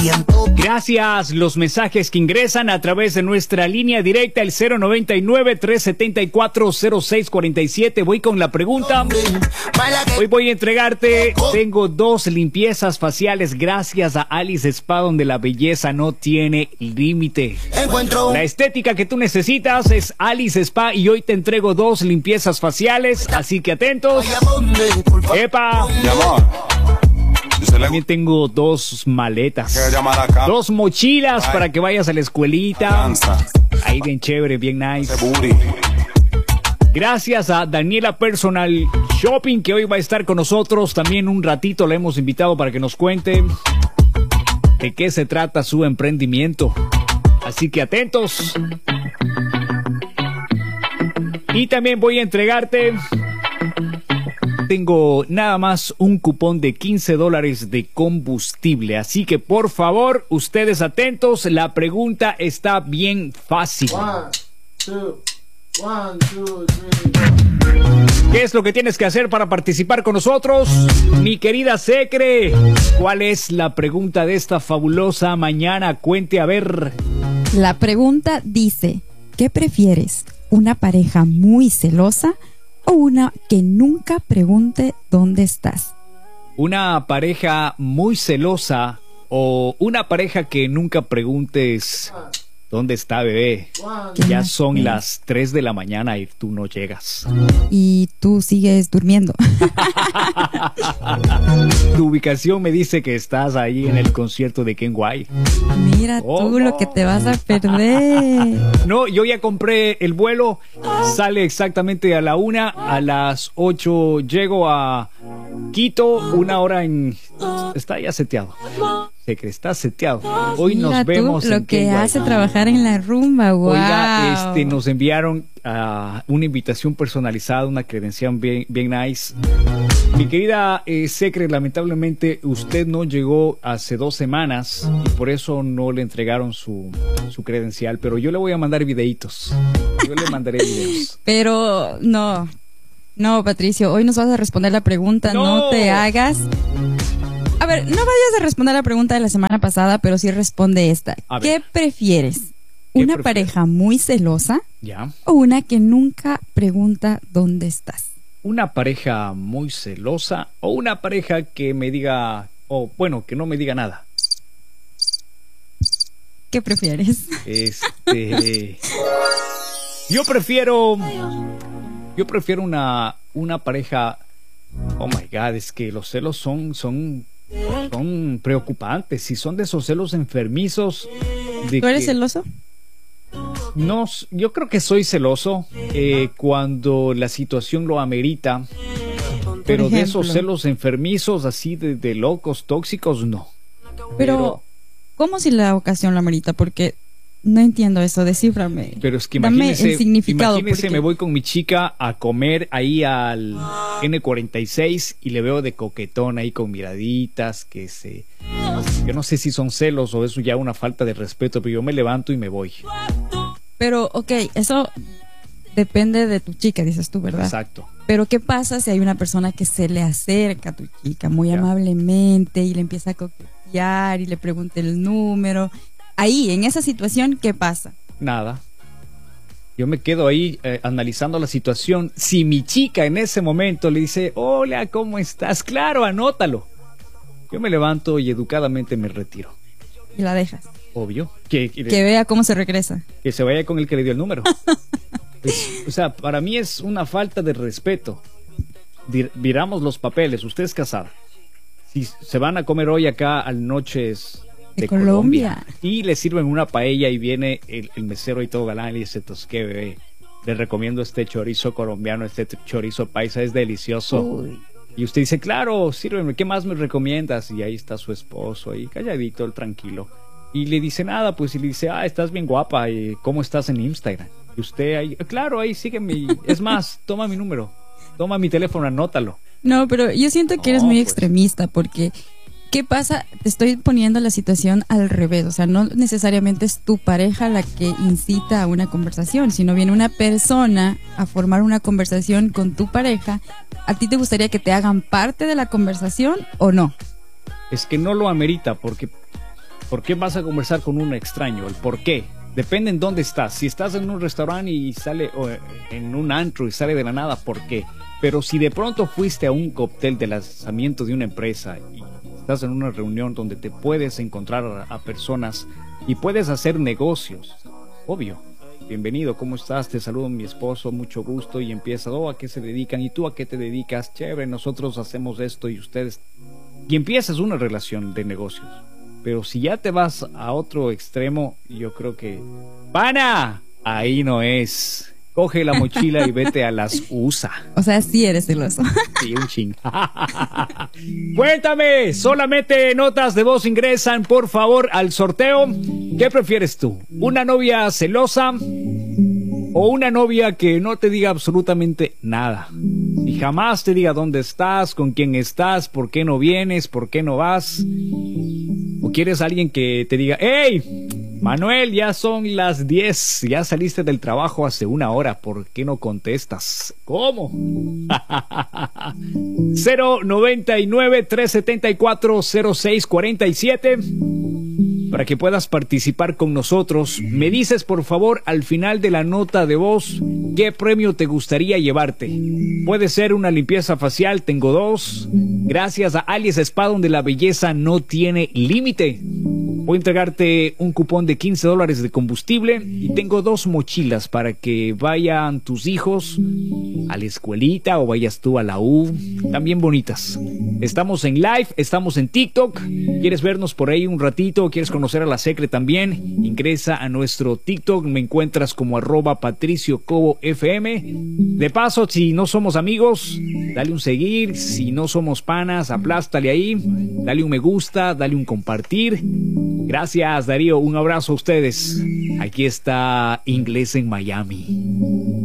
Gracias, los mensajes que ingresan a través de nuestra línea directa, el 099-374-0647. Voy con la pregunta. Hoy voy a entregarte, tengo 2 limpiezas faciales gracias a Alice Spa, donde la belleza no tiene límite. La estética que tú necesitas es Alice Spa y hoy te entrego 2 limpiezas faciales, así que atentos. ¡Epa! Mi amor. También tengo 2 maletas, 2 mochilas para que vayas a la escuelita. Ahí bien chévere, bien nice. Gracias a Daniela Personal Shopping, que hoy va a estar con nosotros también un ratito. La hemos invitado para que nos cuente de qué se trata su emprendimiento. Así que atentos. Y también voy a entregarte... Tengo nada más un cupón de $15 de combustible. Así que por favor, ustedes atentos. La pregunta está bien fácil. 1, 2, 1, 2, 3. ¿Qué es lo que tienes que hacer para participar con nosotros? Mi querida Secre, ¿cuál es la pregunta de esta fabulosa mañana? Cuente a ver. La pregunta dice, ¿qué prefieres? ¿Una pareja muy celosa o una que nunca pregunte dónde estás? ¿Una pareja muy celosa o una pareja que nunca preguntes dónde está, bebé? Ya son las 3 de la mañana y tú no llegas. Y tú sigues durmiendo. Tu ubicación me dice que estás ahí en el concierto de Ken White. Mira tú lo que te vas a perder. No, yo ya compré el vuelo. Sale exactamente a la 1. A las 8 llego a Quito. 1 hora en... Está ya seteado. Sé que está seteado. Hoy Mira nos vemos tú, lo en que Ken hace White. trabajar en la rumba. Wow. Oiga, nos enviaron una invitación personalizada, una credencial bien nice. Mi querida Secre, lamentablemente usted no llegó hace 2 semanas y por eso no le entregaron su credencial, pero yo le voy a mandar videitos. Yo le mandaré videos. Pero no, Patricio, hoy nos vas a responder la pregunta, no te hagas. A ver, no vayas a responder la pregunta de la semana pasada, pero sí responde esta. ¿Qué prefieres? ¿Una pareja muy celosa? ¿Ya? ¿O una que nunca pregunta dónde estás? ¿Una pareja muy celosa o una pareja que me diga, o bueno, que no me diga nada? ¿Qué prefieres? Yo prefiero una pareja. Oh my God, es que los celos son preocupantes. Si son de esos celos enfermizos. ¿Tú eres celoso? No, yo creo que soy celoso cuando la situación lo amerita. Pero de esos celos enfermizos, así de locos, tóxicos, no. Pero, ¿cómo si la ocasión lo amerita? Porque no entiendo eso, descíframe. Pero es que dame el significado. Imagínese, me voy con mi chica a comer ahí al N46 y le veo de coquetón ahí con miraditas yo no sé si son celos o eso ya una falta de respeto, pero yo me levanto y me voy. Pero, ok, eso depende de tu chica, dices tú, ¿verdad? Exacto. Pero ¿qué pasa si hay una persona que se le acerca a tu chica muy amablemente y le empieza a coquetear y le pregunta el número? Ahí, en esa situación, ¿qué pasa? Nada. Yo me quedo ahí analizando la situación. Si mi chica en ese momento le dice, hola, ¿cómo estás? Claro, anótalo. Yo me levanto y educadamente me retiro. Y la dejas. Obvio. Que vea cómo se regresa. Que se vaya con el que le dio el número. O sea, para mí es una falta de respeto. Viramos los papeles. Usted es casada. Si se van a comer hoy acá al Noches de Colombia y le sirven una paella y viene el mesero y todo galán y le dice, ¿qué, bebé? Le recomiendo este chorizo colombiano, este chorizo paisa, es delicioso. Uy. Y usted dice, claro, sírveme, ¿qué más me recomiendas? Y ahí está su esposo ahí calladito, el tranquilo. Y le dice nada, pues, y le dice, estás bien guapa, y ¿cómo estás en Instagram? Y usted ahí, claro, ahí sígueme, es más, toma mi número, toma mi teléfono, anótalo. No, pero yo siento que eres muy extremista, porque ¿qué pasa? Te estoy poniendo la situación al revés, o sea, no necesariamente es tu pareja la que incita a una conversación, sino viene una persona a formar una conversación con tu pareja. ¿A ti te gustaría que te hagan parte de la conversación o no? Es que no lo amerita, porque ¿Por qué vas a conversar con un extraño? El por qué. Depende en dónde estás. Si estás en un restaurante y sale, o en un antro y sale de la nada, ¿por qué? Pero si de pronto fuiste a un cóctel de lanzamiento de una empresa y estás en una reunión donde te puedes encontrar a personas y puedes hacer negocios, obvio. Bienvenido, ¿cómo estás? Te saludo mi esposo, mucho gusto. Y empieza, ¿a qué se dedican? ¿Y tú a qué te dedicas? Chévere, nosotros hacemos esto y ustedes... Y empiezas una relación de negocios. Pero si ya te vas a otro extremo, yo creo que... ¡Pana! Ahí no es. Coge la mochila y vete a las USA. O sea, sí eres celoso. Sí, un ching. Cuéntame, solamente notas de voz ingresan, por favor, al sorteo. ¿Qué prefieres tú? ¿Una novia celosa o una novia que no te diga absolutamente nada? Y jamás te diga dónde estás, con quién estás, por qué no vienes, por qué no vas. ¿O quieres a alguien que te diga, hey, Manuel, ya son las 10, ya saliste del trabajo hace una hora, ¿por qué no contestas? ¿Cómo? 099-374-0647 para que puedas participar con nosotros. Me dices, por favor, al final de la nota de voz, ¿qué premio te gustaría llevarte? Puede ser una limpieza facial, tengo 2. Gracias a Alias Spa, donde la belleza no tiene límite. Voy a entregarte un cupón de $15 de combustible y tengo 2 mochilas para que vayan tus hijos a la escuelita o vayas tú a la U. También bonitas. Estamos en live, estamos en TikTok. ¿Quieres vernos por ahí un ratito? ¿Quieres conocer a la Secre también? Ingresa a nuestro TikTok. Me encuentras como @PatricioCoboFM. De paso, si no somos amigos, dale un seguir. Si no somos panas, aplástale ahí. Dale un me gusta, dale un compartir. Gracias, Darío. Un abrazo a ustedes. Aquí está Inglés en Miami.